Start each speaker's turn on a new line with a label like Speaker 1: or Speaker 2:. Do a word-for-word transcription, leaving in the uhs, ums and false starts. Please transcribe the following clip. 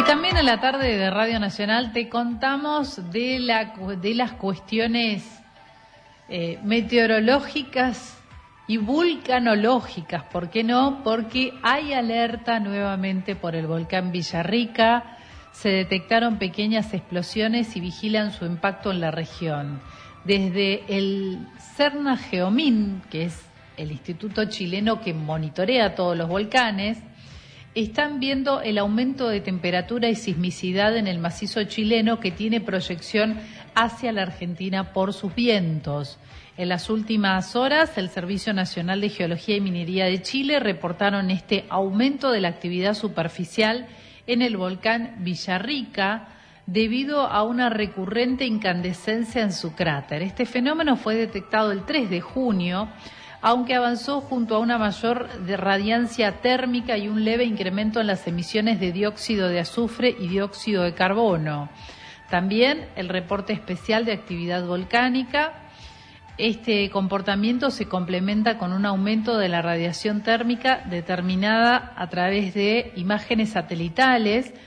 Speaker 1: también en la tarde de Radio Nacional te contamos de, la, de las cuestiones eh, meteorológicas y vulcanológicas, ¿por qué no? Porque hay alerta nuevamente por el volcán Villarrica, se detectaron pequeñas explosiones y vigilan su impacto en la región. Desde el CERNA Geomin, que es el instituto chileno que monitorea todos los volcanes, están viendo el aumento de temperatura y sismicidad en el macizo chileno que tiene proyección hacia la Argentina por sus vientos. En las últimas horas, el Servicio Nacional de Geología y Minería de Chile reportaron este aumento de la actividad superficial en el volcán Villarrica debido a una recurrente incandescencia en su cráter. Este fenómeno fue detectado el tres de junio, aunque avanzó junto a una mayor de radiancia térmica y un leve incremento en las emisiones de dióxido de azufre y dióxido de carbono. También el reporte especial de actividad volcánica. Este comportamiento se complementa con un aumento de la radiación térmica determinada a través de imágenes satelitales